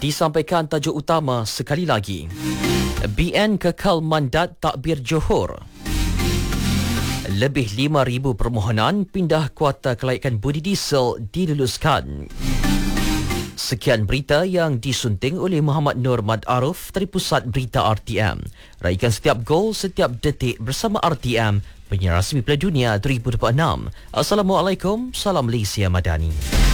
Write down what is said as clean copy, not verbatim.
Disampaikan tajuk utama sekali lagi. BN kekal mandat takbir Johor. Lebih 5,000 permohonan pindah kuota kelayakan budi diesel diluluskan. Sekian berita yang disunting oleh Muhammad Nur Mad Aruf dari Pusat Berita RTM. Raikan setiap gol, setiap detik bersama RTM, penyiar rasmi Piala Dunia 2026. Assalamualaikum, salam Malaysia Madani.